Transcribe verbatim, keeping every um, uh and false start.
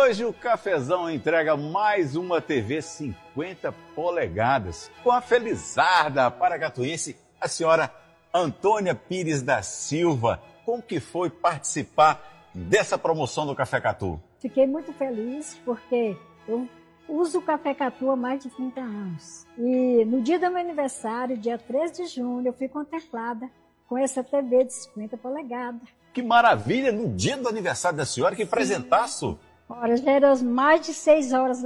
Hoje o Cafezão entrega mais uma T V cinquenta polegadas com a felizarda paracatuense, a senhora Antônia Pires da Silva. Como que foi participar dessa promoção do Café Catu? Fiquei muito feliz porque eu uso o Café Catu há mais de trinta anos. E no dia do meu aniversário, dia três de junho, eu fui contemplada com essa T V de cinquenta polegadas. Que maravilha! No dia do aniversário da senhora, que presentaço! Ora, já eram mais de seis horas